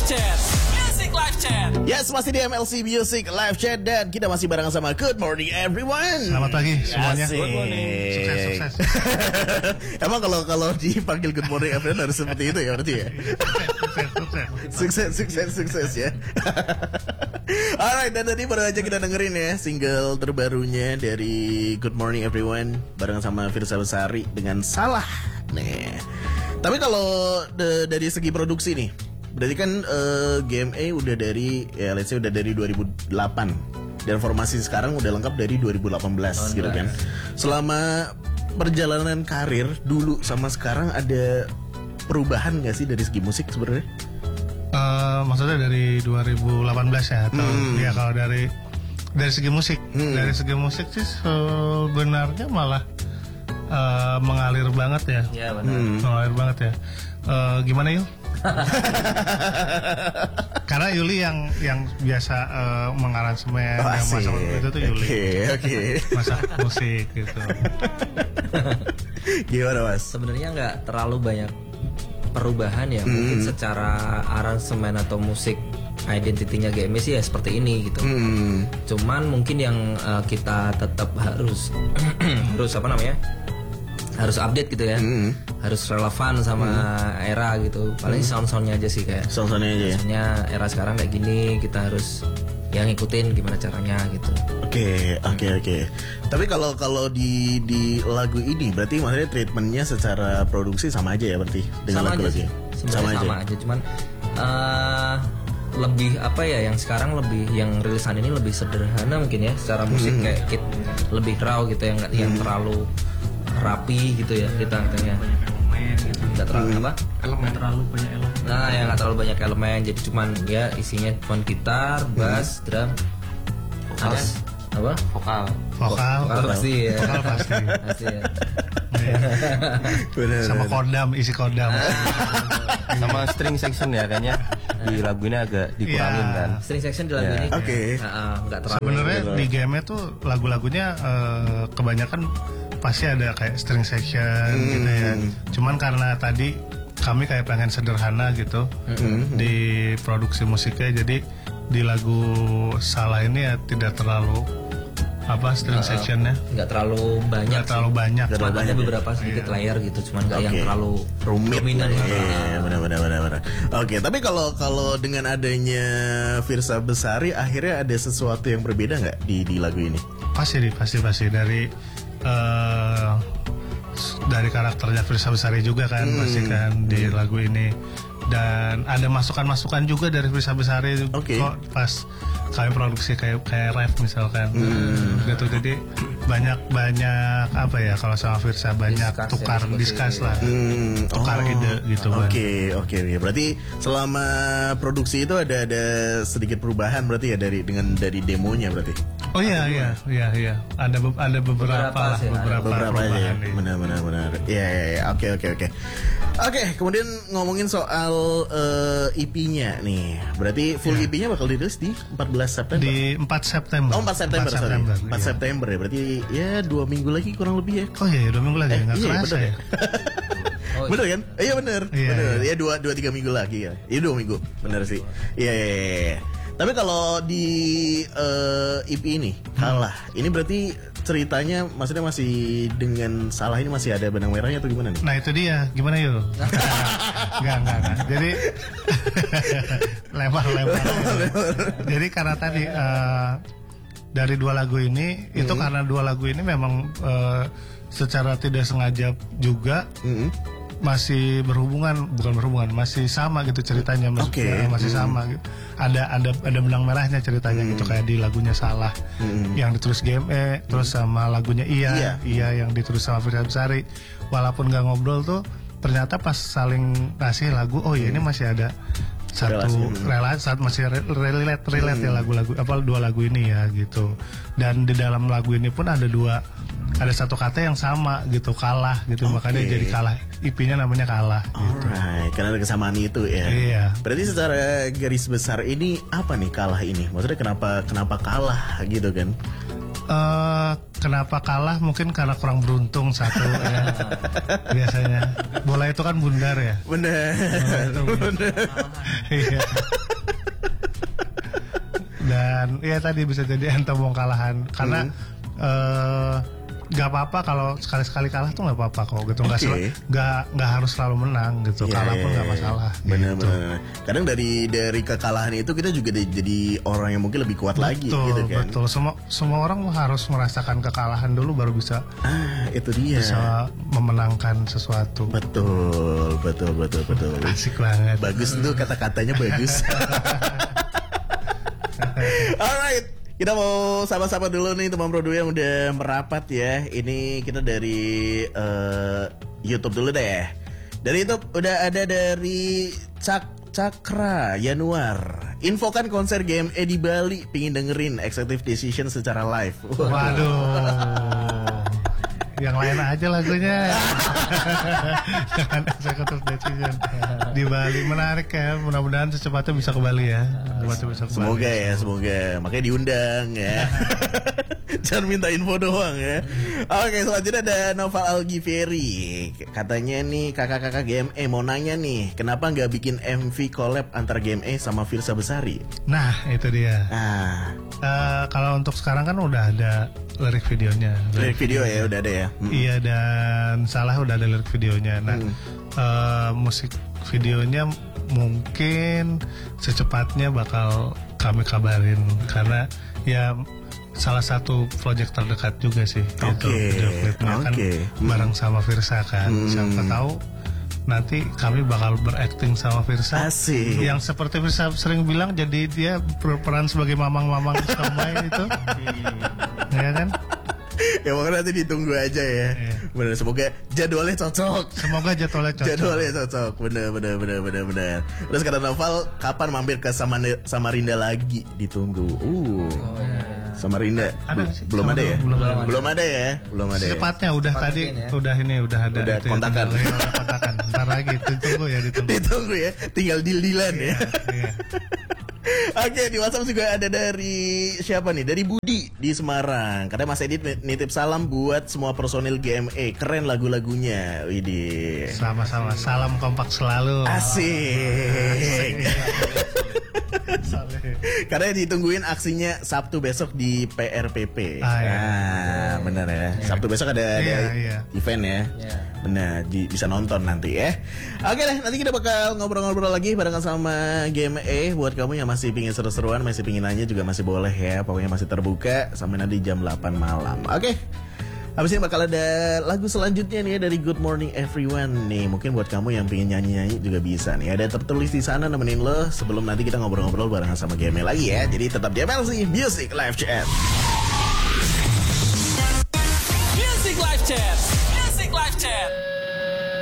Chat. Music Live Chat. Yes, masih di MLC Music Live Chat dan kita masih bareng sama Good Morning Everyone. Selamat pagi semuanya. Asik. Good morning. Sukses. Emang kalau dipanggil Good Morning Everyone harus seperti itu ya berarti ya? Sukses ya. Alright, dan tadi baru aja kita dengerin ya single terbarunya dari Good Morning Everyone bareng sama Firsa Besari dengan Salah. Nih. Tapi kalau dari segi produksi nih, berarti kan GMA udah dari ya let's say udah dari 2008 dan formasi sekarang udah lengkap dari 2018 gitu kan. Selama perjalanan karir dulu sama sekarang ada perubahan nggak sih dari segi musik sebenarnya? Maksudnya dari 2018 ya atau ya kalau dari segi musik, dari segi musik sih sebenarnya malah mengalir banget ya. Iya benar. Mengalir banget ya. Gimana Yul? Karena Yuli yang biasa mengaransemen, yang masak itu tuh Yuli. Oke. Masak musik gitu. Gimana Mas? Sebenarnya nggak terlalu banyak perubahan ya, mungkin secara aransemen atau musik identitinya GMA sih ya seperti ini gitu. Cuman mungkin yang kita tetap harus harus update gitu ya, harus relevan sama era gitu. Paling sound-soundnya aja sih kayak Sound-soundnya aja ya. soundnya era sekarang kayak gini, kita harus yang ngikutin gimana caranya gitu. Oke. Tapi kalau di lagu ini berarti maksudnya treatmentnya secara produksi sama aja ya berarti dengan Sama lagu aja lagi. sih, sebenarnya sama aja. Cuman lebih apa ya, yang sekarang lebih yang rilisan ini lebih sederhana mungkin ya secara musik, kayak lebih raw gitu, yang nggak yang terlalu rapi gitu ya kita katanya. Nggak terlalu Terlalu banyak elemen. Nah, yang nggak terlalu banyak elemen, jadi cuman ya isinya cuma gitar, bass, drum, ada apa? Vokal Pasti ya. Vokal pasti. Pasti ya. Bener. Sama kodam, isi kodam. Sama string section ya kayaknya di lagu ini agak dikurangin Iya. kan. String section di lagu ini. Oke. Nggak terlalu. Sebenarnya di game tuh lagu-lagunya kebanyakan pasti ada kayak string section gitu ya. Cuman karena tadi kami kayak pengen sederhana gitu di produksi musiknya, jadi di lagu Salah ini ya tidak terlalu string sectionnya Nggak terlalu banyak. nggak terlalu banyak. Cuman ada banyak ya. beberapa sedikit layer gitu, cuman nggak yang Oke. terlalu Rumit dominan. lah. Iya, benar. Oke, tapi kalau dengan adanya Firsa Besari akhirnya ada sesuatu yang berbeda nggak di lagu ini? Pasti dari karakternya Firsa Besari juga kan, pasti kan di lagu ini. Dan ada masukan-masukan juga dari Firsa Besari kok pas kami produksi kayak rap misalkan gitu. Jadi banyak apa ya, kalau sama Firsa banyak tukar discuss lah, tukar ide gitu kan. Oke. Berarti selama produksi itu ada sedikit perubahan berarti ya dari demonya berarti. Oh iya. Ada beberapa lah, sih, Beberapa aja ya. perubahan nih. Benar. Iya. Oke. Oke, kemudian ngomongin soal EP-nya nih. Berarti full EP-nya bakal dirilis di 14 September. Di 4 September. Oh, 4 September, sorry. 4 iya. September ya. Berarti ya 2 minggu lagi kurang lebih ya. Oh iya, 2 minggu lagi nggak Iya, kerasa bener ya. Oh, Bener kan? Iya bener. Iya, Bener. iya. Ya 2-3 minggu lagi ya. Iya 2 minggu. Bener sih. Iya. Tapi kalau di EP ini Kalah, ini berarti ceritanya maksudnya masih dengan Salah ini masih ada benang merahnya atau gimana nih? Nah itu dia, gimana yuk? Enggak. Jadi lebar. Jadi karena tadi dari 2 lagu ini itu karena 2 lagu ini memang secara tidak sengaja juga masih masih sama gitu ceritanya, masih sama gitu. Ada benang merahnya ceritanya gitu, kayak di lagunya Salah yang ditulis GME, terus sama lagunya Iya yang ditulis sama Firsa Besari. Walaupun nggak ngobrol tuh, ternyata pas saling kasih lagu, oh ya ini masih ada satu relasi, masih relate ya lagu-lagu 2 lagu ini ya gitu. Dan di dalam lagu ini pun ada satu kata yang sama gitu, Kalah gitu. Makanya jadi Kalah, IP-nya namanya Kalah gitu. Alright, karena ada kesamaan itu ya. Iya. Berarti secara garis besar ini apa nih Kalah ini? Maksudnya kenapa kalah gitu kan? Kenapa kalah? Mungkin karena kurang beruntung satu ya. Biasanya bola itu kan bundar ya. Bener. Iya. Dan ya tadi bisa jadi entong kalahan karena nggak apa-apa kalau sekali-sekali kalah tuh nggak apa-apa kok gitu, nggak harus selalu menang gitu. Kalah pun nggak masalah. Bener-bener. Kadang dari kekalahan itu kita juga jadi orang yang mungkin lebih kuat lagi gitu kan. Betul. Semua orang harus merasakan kekalahan dulu baru bisa. Itu dia. Bisa memenangkan sesuatu. Betul. Asik banget. Bagus tuh kata-katanya bagus. Alright. Kita mau sama-sama dulu nih teman Broadway yang udah merapat ya. Ini kita dari YouTube dulu deh. Dari YouTube udah ada dari Cakra Januar. Infokan konser GME di Bali, pingin dengerin Executive Decision secara live. Waduh. Yang lain aja lagunya. Jangan Executive Decision. Di Bali menarik ya. Mudah-mudahan secepatnya bisa ke Bali ya. Semoga ya, semoga. Makanya diundang ya. Jangan minta info doang ya. Oke, selanjutnya ada Noval Algiveri. Katanya nih kakak-kakak GME mau nanya nih, kenapa nggak bikin MV collab antara GME sama Firsa Besari? Nah, itu dia. Kalau untuk sekarang kan udah ada lirik videonya. Lirik video ya udah ada ya. Iya, dan Salah udah ada lirik videonya. Nah, musik videonya mungkin secepatnya bakal kami kabarin karena ya salah satu proyek terdekat juga sih. Video klipnya kan bareng sama Firsa kan. Siapa tahu nanti kami bakal berakting sama Firsa. Asik. Yang seperti Firsa sering bilang, jadi dia berperan sebagai mamang-mamang Somai itu. Ya kan? Ya makanya nanti ditunggu aja ya. Bener, semoga jadwalnya cocok. Jadwalnya cocok. Bener. Terus kata Noval, kapan mampir ke Samarinda lagi? Ditunggu. Samarinda. Belum ada ya? Belum ada ya? Secepatnya udah tadi ya? udah ada. Udah kontakan. Kontakan. Ntar lagi ditunggu ya. Tinggal deal-dealan ya. Iya. Oke, di WhatsApp juga ada dari siapa nih? Dari Budi di Semarang. Katanya Mas Edit nitip salam buat semua personil GME. Keren lagu-lagunya. Widih. Sama-sama. Salam kompak selalu. Asik. Karena ditungguin aksinya Sabtu besok di PRPP. Benar ya. Sabtu besok ada event ya. Benar, bisa nonton nanti ya. Oke deh, nanti kita bakal ngobrol-ngobrol lagi barengan sama GME. Buat kamu yang masih pingin seru-seruan, masih pingin nanya juga masih boleh ya. Pokoknya masih terbuka sampai nanti jam 8 malam. Oke. Habis ini bakal ada lagu selanjutnya nih ya, dari Good Morning Everyone nih. Mungkin buat kamu yang pengen nyanyi-nyanyi juga bisa nih. Ada tertulis di sana nemenin lo sebelum nanti kita ngobrol-ngobrol barengan sama GME lagi ya. Jadi tetap di MLC Music Live Chat. Music Live Chat.